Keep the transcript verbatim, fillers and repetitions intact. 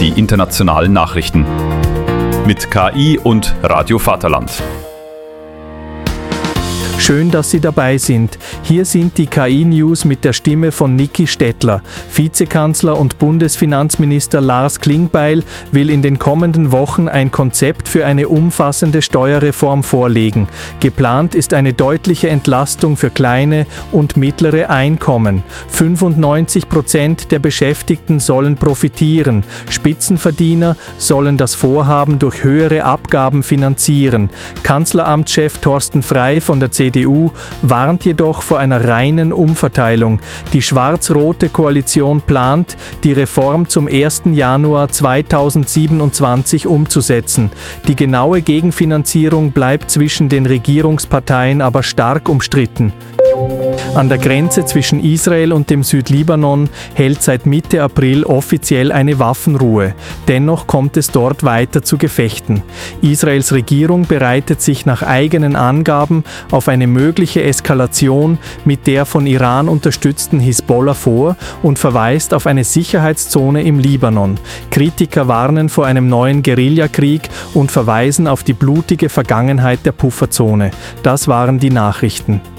die internationalen Nachrichten. Mit K I und Radio Vaterland. Schön, dass Sie dabei sind. Hier sind die K I-News mit der Stimme von Niki Stettler. Vizekanzler und Bundesfinanzminister Lars Klingbeil will in den kommenden Wochen ein Konzept für eine umfassende Steuerreform vorlegen. Geplant ist eine deutliche Entlastung für kleine und mittlere Einkommen. fünfundneunzig Prozent der Beschäftigten sollen profitieren. Spitzenverdiener sollen das Vorhaben durch höhere Abgaben finanzieren. Kanzleramtschef Thorsten Frey von der C D U warnt jedoch vor einer reinen Umverteilung. Die schwarz-rote Koalition plant, die Reform zum ersten Januar zweitausendsiebenundzwanzig umzusetzen. Die genaue Gegenfinanzierung bleibt zwischen den Regierungsparteien aber stark umstritten. An der Grenze zwischen Israel und dem Südlibanon hält seit Mitte April offiziell eine Waffenruhe. Dennoch kommt es dort weiter zu Gefechten. Israels Regierung bereitet sich nach eigenen Angaben auf eine mögliche Eskalation mit der von Iran unterstützten Hisbollah vor und verweist auf eine Sicherheitszone im Libanon. Kritiker warnen vor einem neuen Guerillakrieg und verweisen auf die blutige Vergangenheit der Pufferzone. Das waren die Nachrichten.